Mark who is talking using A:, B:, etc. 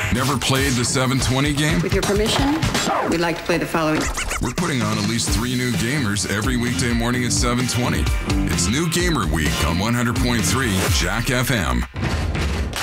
A: Never played the 720 game?
B: With your permission, we'd like to play the following.
A: We're putting on at least 3 new gamers every weekday morning at 720. It's New Gamer Week on 100.3 Jack FM.